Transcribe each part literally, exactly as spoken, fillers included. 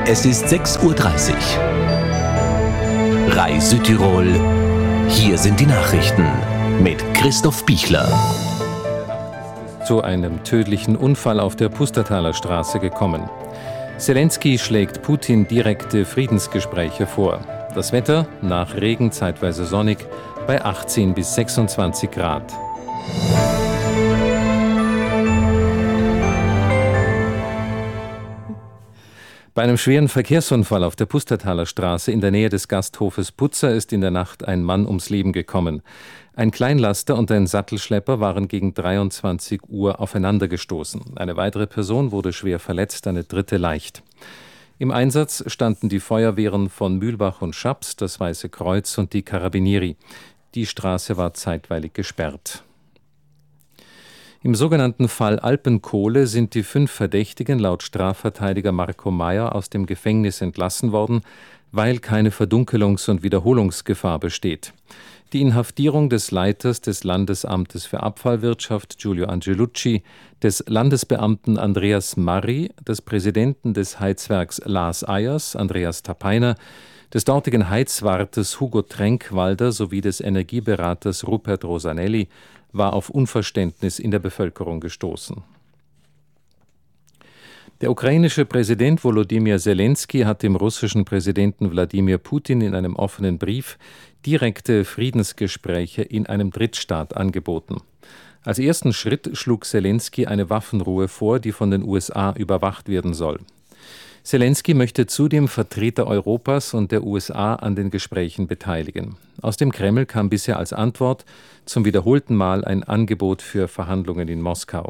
Es ist sechs Uhr dreißig. Rai Südtirol. Hier sind die Nachrichten mit Christoph Bichler. Zu einem tödlichen Unfall auf der Pustertaler Straße gekommen. Selenskyj schlägt Putin direkte Friedensgespräche vor. Das Wetter nach Regen zeitweise sonnig bei achtzehn bis sechsundzwanzig Grad. Bei einem schweren Verkehrsunfall auf der Pustertaler Straße in der Nähe des Gasthofes Putzer ist in der Nacht ein Mann ums Leben gekommen. Ein Kleinlaster und ein Sattelschlepper waren gegen dreiundzwanzig Uhr aufeinandergestoßen. Eine weitere Person wurde schwer verletzt, eine dritte leicht. Im Einsatz standen die Feuerwehren von Mühlbach und Schaps, das Weiße Kreuz und die Carabinieri. Die Straße war zeitweilig gesperrt. Im sogenannten Fall Alpenkohle sind die fünf Verdächtigen laut Strafverteidiger Marco Meyer aus dem Gefängnis entlassen worden, weil keine Verdunkelungs- und Wiederholungsgefahr besteht. Die Inhaftierung des Leiters des Landesamtes für Abfallwirtschaft Giulio Angelucci, des Landesbeamten Andreas Marri, des Präsidenten des Heizwerks Lars Ayers, Andreas Tapeiner, des dortigen Heizwartes Hugo Tränkwalder sowie des Energieberaters Rupert Rosanelli war auf Unverständnis in der Bevölkerung gestoßen. Der ukrainische Präsident Volodymyr Selenskyj hat dem russischen Präsidenten Wladimir Putin in einem offenen Brief direkte Friedensgespräche in einem Drittstaat angeboten. Als ersten Schritt schlug Selenskyj eine Waffenruhe vor, die von den U S A überwacht werden soll. Selenskyj möchte zudem Vertreter Europas und der U S A an den Gesprächen beteiligen. Aus dem Kreml kam bisher als Antwort zum wiederholten Mal ein Angebot für Verhandlungen in Moskau.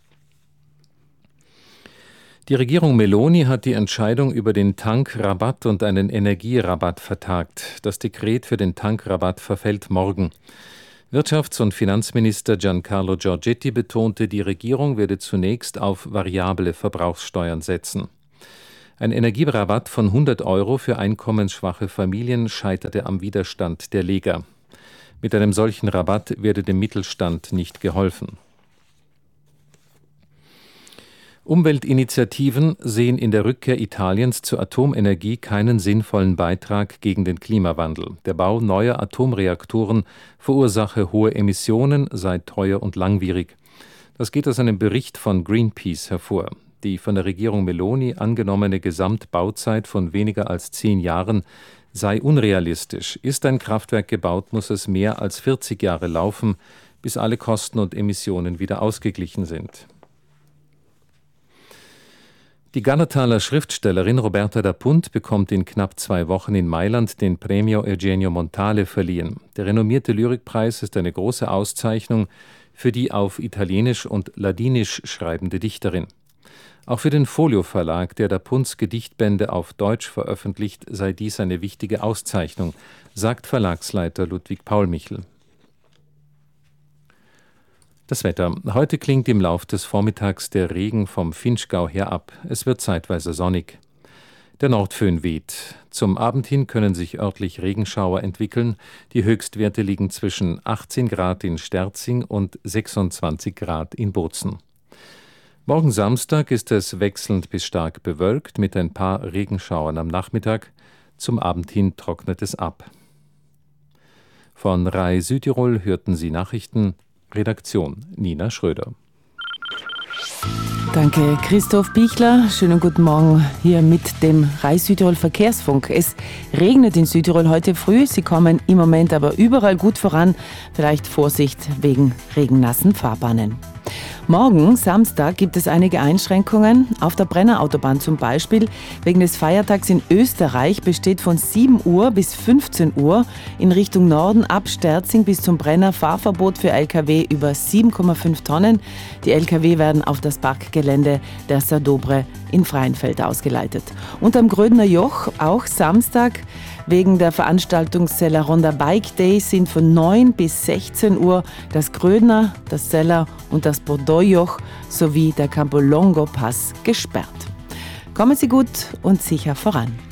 Die Regierung Meloni hat die Entscheidung über den Tankrabatt und einen Energierabatt vertagt. Das Dekret für den Tankrabatt verfällt morgen. Wirtschafts- und Finanzminister Giancarlo Giorgetti betonte, die Regierung werde zunächst auf variable Verbrauchssteuern setzen. Ein Energierabatt von hundert Euro für einkommensschwache Familien scheiterte am Widerstand der Lega. Mit einem solchen Rabatt werde dem Mittelstand nicht geholfen. Umweltinitiativen sehen in der Rückkehr Italiens zur Atomenergie keinen sinnvollen Beitrag gegen den Klimawandel. Der Bau neuer Atomreaktoren verursache hohe Emissionen, sei teuer und langwierig. Das geht aus einem Bericht von Greenpeace hervor. Die von der Regierung Meloni angenommene Gesamtbauzeit von weniger als zehn Jahren sei unrealistisch. Ist ein Kraftwerk gebaut, muss es mehr als vierzig Jahre laufen, bis alle Kosten und Emissionen wieder ausgeglichen sind. Die Gallertaler Schriftstellerin Roberta d'Apunt bekommt in knapp zwei Wochen in Mailand den Premio Eugenio Montale verliehen. Der renommierte Lyrikpreis ist eine große Auszeichnung für die auf Italienisch und Ladinisch schreibende Dichterin. Auch für den Folio-Verlag, der d'Apunts Gedichtbände auf Deutsch veröffentlicht, sei dies eine wichtige Auszeichnung, sagt Verlagsleiter Ludwig Paulmichel. Das Wetter. Heute klingt im Lauf des Vormittags der Regen vom Vinschgau her ab. Es wird zeitweise sonnig. Der Nordföhn weht. Zum Abend hin können sich örtlich Regenschauer entwickeln. Die Höchstwerte liegen zwischen achtzehn Grad in Sterzing und sechsundzwanzig Grad in Bozen. Morgen Samstag ist es wechselnd bis stark bewölkt mit ein paar Regenschauern am Nachmittag. Zum Abend hin trocknet es ab. Von Rai Südtirol hörten Sie Nachrichten. Redaktion Nina Schröder. Danke, Christoph Bichler. Schönen guten Morgen hier mit dem Rai Südtirol Verkehrsfunk. Es regnet in Südtirol heute früh. Sie kommen im Moment aber überall gut voran. Vielleicht Vorsicht wegen regennassen Fahrbahnen. Morgen, Samstag, gibt es einige Einschränkungen. Auf der Brennerautobahn zum Beispiel. Wegen des Feiertags in Österreich besteht von sieben Uhr bis fünfzehn Uhr in Richtung Norden ab Sterzing bis zum Brenner Fahrverbot für L K W über sieben Komma fünf Tonnen. Die L K W werden auf das Parkgelände der Sadobre in Freienfeld ausgeleitet. Und am Grödner Joch, auch Samstag, wegen der Veranstaltung Sella Ronda Bike Day sind von neun bis sechzehn Uhr das Grödner, das Sella und das Bordeaux-Joch sowie der Campolongo Pass gesperrt. Kommen Sie gut und sicher voran.